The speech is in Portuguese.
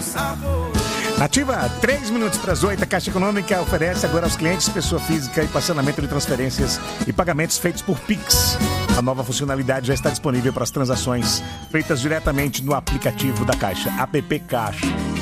Nativa, 3 minutos para as 8. A Caixa Econômica oferece agora aos clientes pessoa física e parcelamento de transferências e pagamentos feitos por Pix. A nova funcionalidade já está disponível para as transações feitas diretamente no aplicativo da Caixa, APP Caixa.